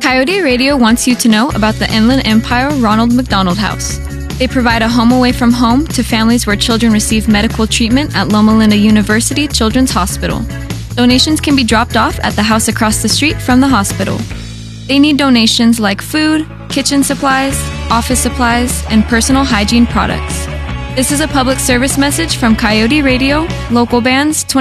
Coyote Radio wants you to know about the Inland Empire Ronald McDonald House. They provide a home away from home to families where children receive medical treatment at Loma Linda University Children's Hospital. Donations can be dropped off at the house across the street from the hospital. They need donations like food, kitchen supplies, office supplies, and personal hygiene products. This is a public service message from Coyote Radio, local bands,